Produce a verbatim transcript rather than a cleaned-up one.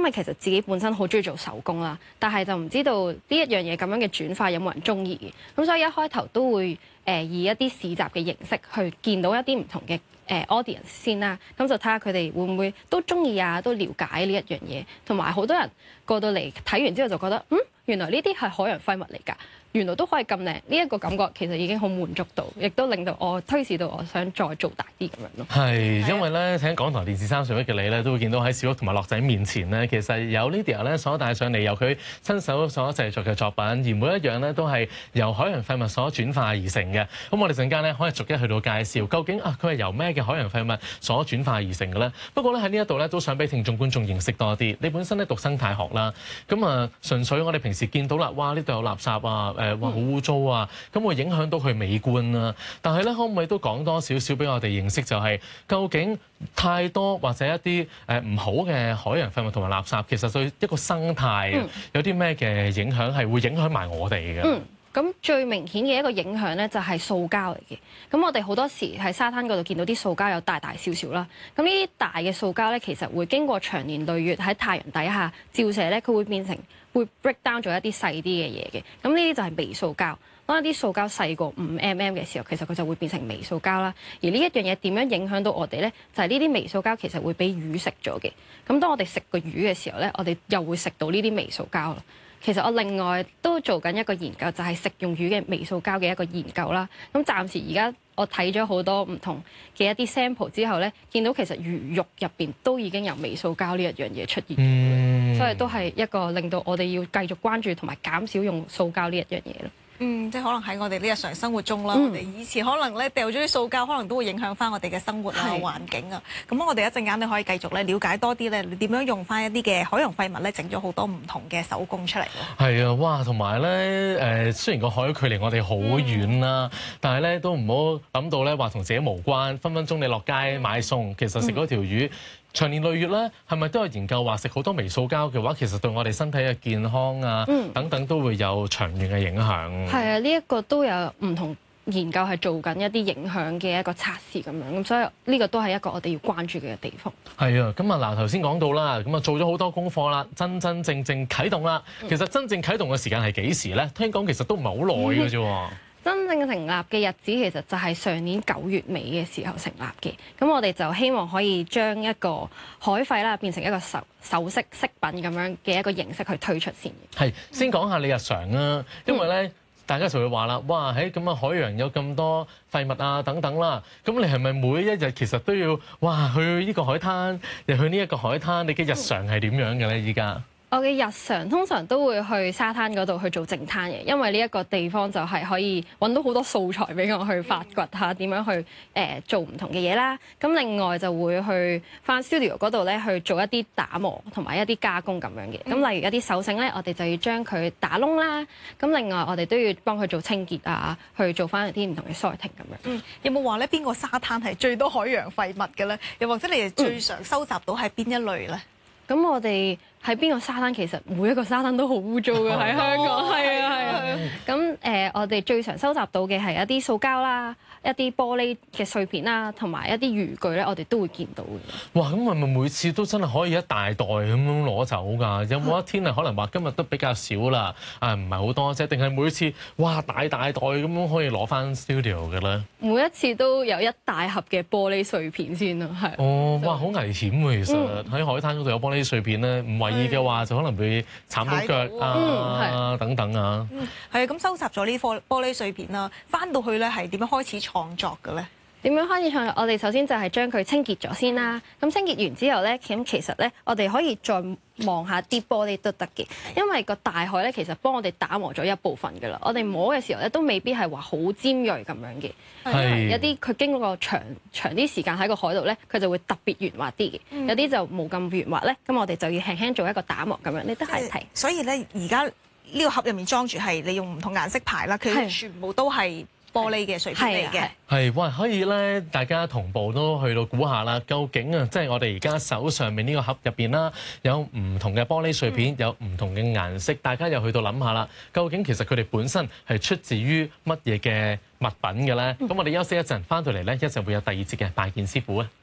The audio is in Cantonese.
為其實自己本身好中意做手工啦，但係就唔知道呢一樣嘢咁樣嘅轉化有冇人中意嘅，咁所以一開頭都會誒、呃、以一啲市集嘅形式去見到一啲唔同嘅誒 audience 先啦，咁就睇下佢哋會唔會都中意啊，都了解呢一樣嘢，同埋好多人過到嚟睇完之後就覺得嗯，原來呢啲係海洋廢物嚟㗎。原來都可以咁靚，呢、這、一個感覺其實已經好滿足到，亦都令到我推示到我想再做大啲咁樣咯。 係，因為咧睇港台電視三十一嘅你咧，都會見到喺小屋同埋樂仔面前咧，其實有 Lydia 咧所帶上嚟由佢親手所製作嘅作品，而每一樣咧都係由海洋廢物所轉化而成嘅。咁我哋陣間咧可以逐一去到介紹，究竟啊佢係由咩嘅海洋廢物所轉化而成嘅咧？不過咧喺呢一度咧都想俾聽眾觀眾認識多啲。你本身咧讀生態學啦，咁啊純粹我哋平時見到啦，哇呢度有垃圾啊！誒哇好污糟啊！咁會影響到佢美觀啊。但係咧，可唔可以都講多少少俾我哋認識，就係究竟太多或者一啲誒唔好嘅海洋廢物同埋垃圾，其實對一個生態有啲咩嘅影響，係會影響埋我哋嘅。 嗯，咁最明顯嘅一個影響咧，就係塑膠嚟嘅。咁我哋好多時喺沙灘嗰度見到啲塑膠有大大小小啦。咁呢啲大嘅塑膠咧，其實會經過長年累月喺太陽底下照射咧，佢會變成會 break down 咗一啲細啲嘅嘢嘅。咁呢啲就係微塑膠。當一啲塑膠細過五 mm 嘅時候，其實佢就會變成微塑膠啦。而呢一樣嘢點樣影響到我哋咧？就係呢啲微塑膠其實會俾魚食咗嘅。咁當我哋食個魚嘅時候咧，我哋又會食到呢啲微塑膠啦。其實我另外都做緊一個研究，就係食用魚嘅微塑膠嘅一個研究啦。咁暫時而家我睇咗好多唔同嘅一啲 sample 之後咧，見到其實魚肉入邊都已經有微塑膠呢一樣嘢出現，嗯、所以都係一個令到我哋要繼續關注同埋減少用塑膠呢一樣嘢咯。 嗯，即係可能喺我哋呢日常生活中啦， 嗯、 我哋以前可能咧掉咗啲塑膠，可能都會影響翻我哋嘅生活啊、環境啊。咁我哋一陣間你可以繼續咧了解多啲咧，你點樣用翻一啲嘅海洋廢物咧，整咗好多唔同嘅手工出嚟咯。 係啊，哇！同埋咧誒，雖然個海距離我哋好遠啦，嗯、但係咧都唔好諗到咧話同自己無關，分分鐘你落街買餸，其實食嗰條魚。嗯長年累月咧，係咪都有研究話食好多微塑膠嘅話，其實對我哋身體嘅健康啊、嗯、等等都會有長遠嘅影響。係啊，呢、這、一個都有唔同研究係做緊一啲影響嘅一個測試咁樣，咁所以呢個都係一個我哋要關注嘅地方。係啊，咁啊嗱頭先講到啦，咁啊做咗好多功課啦，真真正正啟動啦。其實真正啟動嘅時間係幾時咧？聽講其實都唔係好耐嘅啫。嗯真正成立嘅日子其實就係上年九月尾嘅時候成立嘅，咁我哋就希望可以將一個海廢啦變成一個首首飾飾品咁樣嘅一個形式去推出先。 係，先講下你日常啦，因為咧、嗯、大家就會話啦，哇喺咁嘅海洋有咁多廢物啊等等啦，咁你係咪每一日其實都要哇去呢個海灘，又去呢一個海灘？你嘅日常係點樣嘅咧？依家？ 我嘅日常通常都會去沙灘嗰度去做淨灘嘅，因為呢一個地方就係可以揾到好多素材俾我去發掘下點樣去誒、呃、做唔同嘅嘢啦。咁另外就會去返 studio 嗰度咧去做一啲打磨同埋一啲加工咁樣嘅。咁例如一啲手繩咧，我哋就要將佢打窿啦。咁另外我哋都要幫佢做清潔啊，去做返一啲唔同嘅 sorting 咁樣。 嗯，有冇話咧邊個沙灘係最多海洋廢物嘅咧？又或者你哋最常收集到係邊一類咧？ 咁、嗯、我哋喺邊個沙灘？其實每一個沙灘都好污糟嘅，喺香港。係啊係啊。咁誒、呃，我哋最常收集到嘅係一啲塑膠啦、一啲玻璃嘅碎片啦，同埋一啲漁具咧，我哋都會見到嘅。 哇！咁係咪每次都真係可以一大袋咁樣攞走㗎？有冇一天係可能話今日都比較少啦？啊，唔係好多啫，定係每次哇大大袋咁樣可以攞翻 studio 嘅咧？每一次都有一大盒嘅玻璃碎片先咯，係。 哦，哇！好危險喎，其實喺、嗯、海灘嗰度有玻璃碎片咧，唔為意嘅話就可能會慘到腳啊、嗯、等等啊。 嗯，係啊，咁收集咗呢顆玻璃碎片啦，翻到去咧係點樣開始創作嘅咧？ 點樣開始創作？我哋首先就係將佢清潔咗先啦。咁清潔完之後咧，咁其實咧，我哋可以再望下啲玻璃都得嘅，因為個大海咧其實幫我哋打磨咗一部分㗎啦。我哋摸嘅時候咧都未必係話好尖鋭咁樣嘅，因為有啲佢經過個長長啲時間喺個海度咧，佢就會特別圓滑啲嘅。嗯、有啲就冇咁圓滑咧，咁我哋就要輕輕做一個打磨咁樣。你都係睇。 所以咧，而家呢個盒入面裝住係你用唔同顏色牌啦，佢全部都係玻璃嘅碎片嚟嘅。 係，哇！可以咧，大家同步都去到估下啦。究竟啊，即係我哋而家手上面呢個盒入邊啦，有唔同嘅玻璃碎片，嗯、有唔同嘅顏色，大家又去到諗下啦。究竟其實佢哋本身係出自於乜嘢嘅物品嘅咧？咁、嗯、我哋休息一陣，翻到嚟咧，一陣會有第二節嘅拜見師傅啊。